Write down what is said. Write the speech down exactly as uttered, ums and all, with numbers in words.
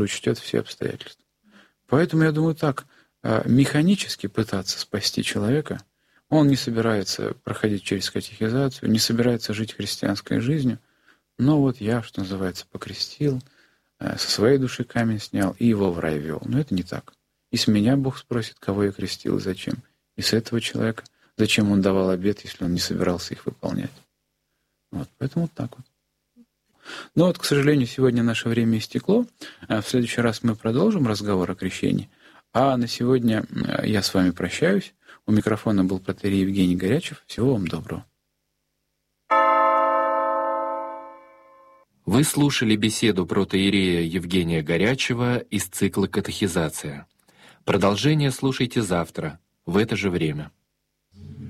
учтет все обстоятельства. Поэтому я думаю так, механически пытаться спасти человека, он не собирается проходить через катехизацию, не собирается жить христианской жизнью, но вот я, что называется, покрестил, со своей души камень снял и его в рай вел. Но это не так. И с меня Бог спросит, кого я крестил и зачем. И с этого человека, зачем он давал обет, если он не собирался их выполнять. Вот, поэтому вот так вот. Но вот, к сожалению, сегодня наше время истекло. В следующий раз мы продолжим разговор о крещении. А на сегодня я с вами прощаюсь. У микрофона был протоиерей Евгений Горячев. Всего вам доброго. Вы слушали беседу протоиерея Евгения Горячева из цикла «Катехизация». Продолжение слушайте завтра, в это же время.